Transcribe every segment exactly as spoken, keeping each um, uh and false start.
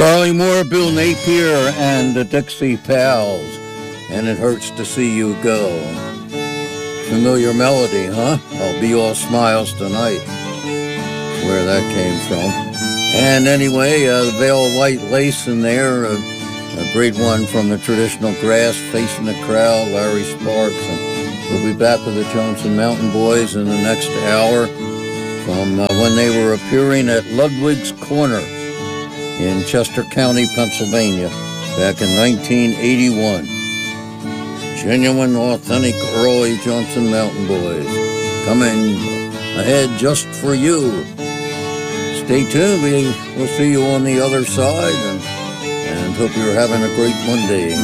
Charlie Moore, Bill Napier, and the Dixie Pals, and It Hurts to See You Go. Familiar melody, huh? I'll Be All Smiles Tonight. Where that came from. And anyway, uh, the Veil of White Lace in there, uh, a great one from the traditional Grass, Facing the Crowd, Larry Sparks. And we'll be back with the Johnson Mountain Boys in the next hour from uh, when they were appearing at Ludwig's Corner in Chester County, Pennsylvania, back in nineteen eighty-one. Genuine, authentic, early Johnson Mountain Boys coming ahead just for you. Stay tuned. We will see you on the other side, and, and hope you're having a great Monday.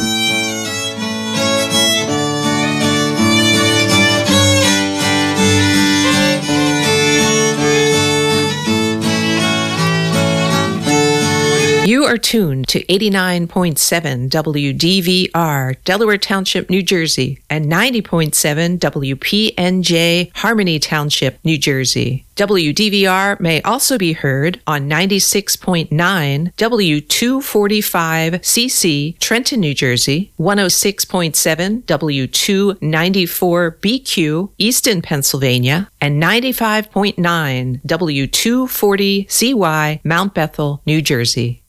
You are tuned to eighty-nine point seven W D V R, Delaware Township, New Jersey, and ninety point seven W P N J, Harmony Township, New Jersey. W D V R may also be heard on ninety-six point nine W two forty-five C C, Trenton, New Jersey, one oh six point seven W two ninety-four B Q, Easton, Pennsylvania, and ninety-five point nine W two forty C Y, Mount Bethel, New Jersey.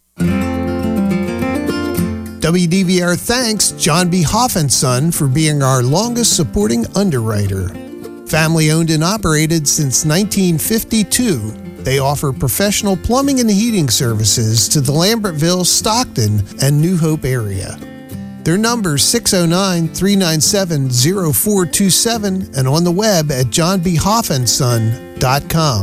W D V R thanks John B. Hoff and Son for being our longest supporting underwriter. Family owned and operated since nineteen fifty-two, they offer professional plumbing and heating services to the Lambertville, Stockton, and New Hope area. Their number is six oh nine, three nine seven, oh four two seven and on the web at john b hoff and son dot com.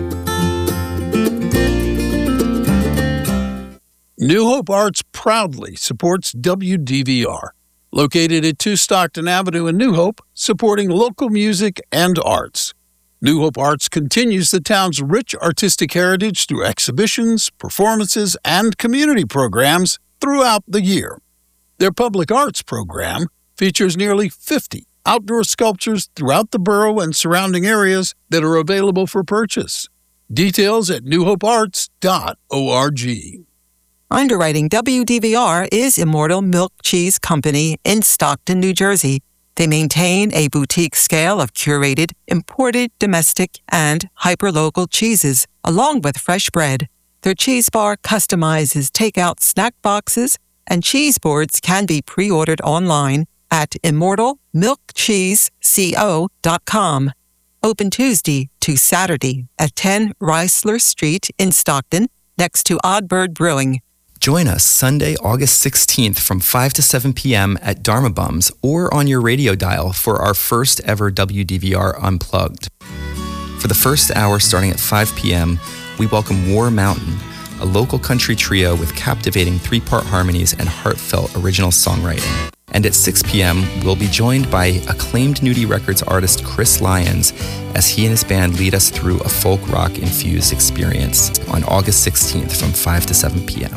New Hope Arts proudly supports W D V R. Located at two Stockton Avenue in New Hope, supporting local music and arts. New Hope Arts continues the town's rich artistic heritage through exhibitions, performances, and community programs throughout the year. Their public arts program features nearly fifty outdoor sculptures throughout the borough and surrounding areas that are available for purchase. Details at new hope arts dot org. Underwriting W D V R is Immortal Milk Cheese Company in Stockton, New Jersey. They maintain a boutique scale of curated, imported, domestic, and hyperlocal cheeses, along with fresh bread. Their cheese bar customizes takeout snack boxes, and cheese boards can be pre-ordered online at immortal milk cheese co dot com. Open Tuesday to Saturday at ten Reisler Street in Stockton, next to Oddbird Brewing. Join us Sunday, August sixteenth from five to seven p.m. at Dharma Bums or on your radio dial for our first ever W D V R Unplugged. For the first hour starting at five p.m., we welcome War Mountain, a local country trio with captivating three-part harmonies and heartfelt original songwriting. And at six p.m., we'll be joined by acclaimed Nudie Records artist Chris Lyons as he and his band lead us through a folk rock-infused experience on August sixteenth from five to seven p.m.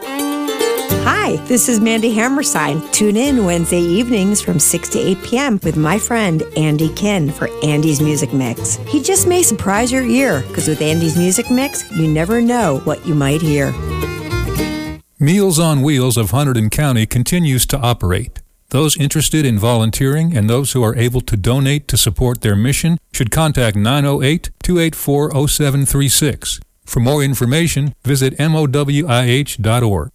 Hi, this is Mandy Hammerstein. Tune in Wednesday evenings from six to eight p.m. with my friend Andy Kinn for Andy's Music Mix. He just may surprise your ear, because with Andy's Music Mix, you never know what you might hear. Meals on Wheels of Hunterdon County continues to operate. Those interested in volunteering and those who are able to donate to support their mission should contact nine oh eight, two eight four, oh seven three six. For more information, visit M O W I H dot org.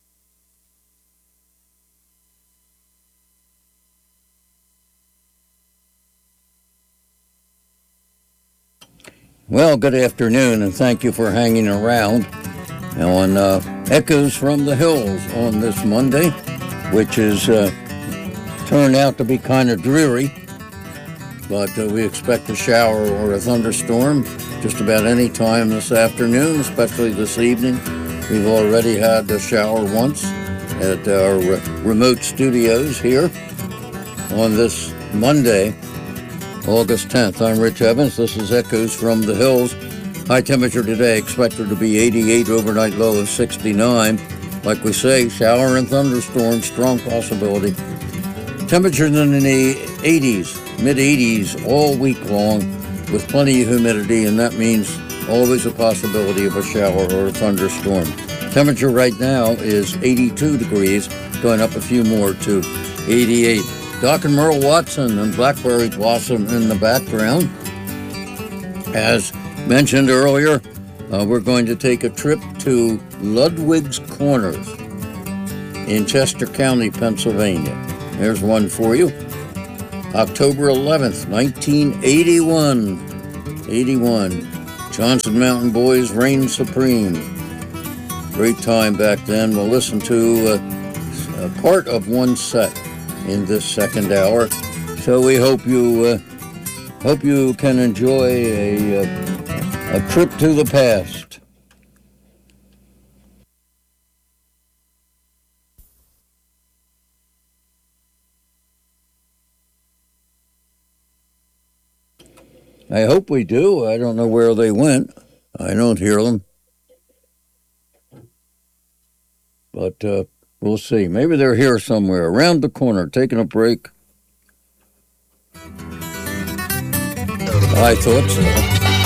Well, good afternoon, and thank you for hanging around on uh, Echoes from the Hills on this Monday, which is uh, turned out to be kind of dreary, but uh, we expect a shower or a thunderstorm just about any time this afternoon, especially this evening. We've already had a shower once at our re- remote studios here on this Monday, August tenth. I'm Rich Evans. This is Echoes from the Hills. High temperature today expected to be eighty-eight, overnight low of sixty-nine. Like we say, shower and thunderstorm, strong possibility. Temperatures in the eighties, mid eighties all week long with plenty of humidity, and that means always a possibility of a shower or a thunderstorm. Temperature right now is eighty-two degrees, going up a few more to eighty-eight. Doc and Merle Watson and Blackberry Blossom in the background. As mentioned earlier, uh, we're going to take a trip to Ludwig's Corners in Chester County, Pennsylvania. There's one for you. October eleventh, nineteen eighty-one. eighty-one. Johnson Mountain Boys reign supreme. Great time back then. We'll listen to uh, a part of one set in this second hour. So we hope you uh, hope you can enjoy a, a, a trip to the past. I hope we do. I don't know where they went. I don't hear them. But uh, we'll see. Maybe they're here somewhere, around the corner, taking a break. I thought so.